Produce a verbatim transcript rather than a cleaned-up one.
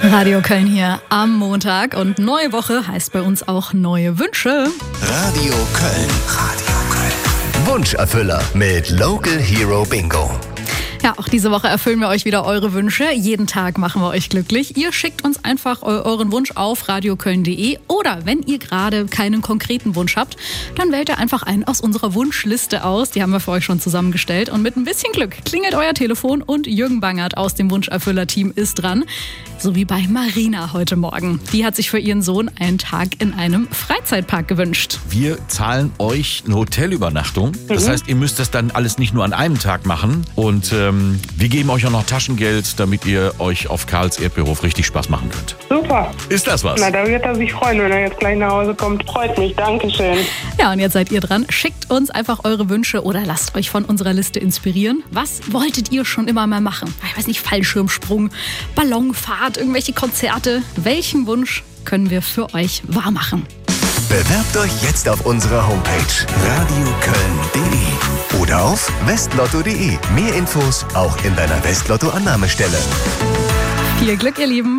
Radio Köln hier am Montag und neue Woche heißt bei uns auch neue Wünsche. Radio Köln. Radio Köln. Wunscherfüller mit Local Hero Bingo. Ja, auch diese Woche erfüllen wir euch wieder eure Wünsche. Jeden Tag machen wir euch glücklich. Ihr schickt uns einfach euren Wunsch auf radioköln punkt de oder wenn ihr gerade keinen konkreten Wunsch habt, dann wählt ihr einfach einen aus unserer Wunschliste aus. Die haben wir für euch schon zusammengestellt und mit ein bisschen Glück klingelt euer Telefon und Jürgen Bangert aus dem Wunscherfüller-Team ist dran. So wie bei Marina heute Morgen. Die hat sich für ihren Sohn einen Tag in einem Freizeitpark gewünscht. Wir zahlen euch eine Hotelübernachtung. Das heißt, ihr müsst das dann alles nicht nur an einem Tag machen. Und ähm, wir geben euch auch noch Taschengeld, damit ihr euch auf Karls Erdbeerhof richtig Spaß machen könnt. Super. Ist das was? Na, da wird er sich freuen, wenn er jetzt gleich nach Hause kommt. Freut mich, Dankeschön. Ja, und jetzt seid ihr dran. Schickt uns einfach eure Wünsche oder lasst euch von unserer Liste inspirieren. Was wolltet ihr schon immer mal machen? Ich weiß nicht, Fallschirmsprung, Ballonfahrt, irgendwelche Konzerte. Welchen Wunsch können wir für euch wahrmachen? Bewerbt euch jetzt auf unserer Homepage radioköln punkt de oder auf westlotto punkt de. Mehr Infos auch in deiner Westlotto-Annahmestelle. Viel Glück, ihr Lieben!